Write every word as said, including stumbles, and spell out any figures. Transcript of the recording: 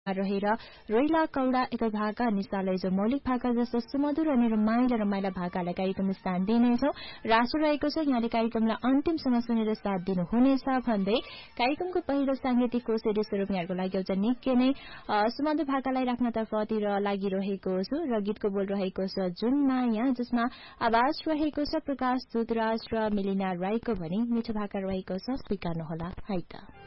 रहेर रोइला कौडा एक भाका निशालाई जो मौलिक भाका जस्तो सुमधुर अनि रमाइला रमाइला भाकालाई कार्यक्रम स्थान दिनेछौं र आशा रहेको छ यहाँले कार्यक्रमलाई अन्तिमसम्म सुनेर साथ दिनुहुनेछ भन्दै कार्यक्रमको पहिलो सांगीतिक कोसेली स्वरूप यहाँको लागि एउटा निकै नै सुमधुर भाकालाई राख्नतर्फतिर लागिरहेको छु र गीतको बोल रहेको छ जुन माया जसमा आवाज रहेको छ प्रकाश दुधराज र मिलिना राईको भनी मिठो भाका रहेको छ स्वीकार्नुहोला है त।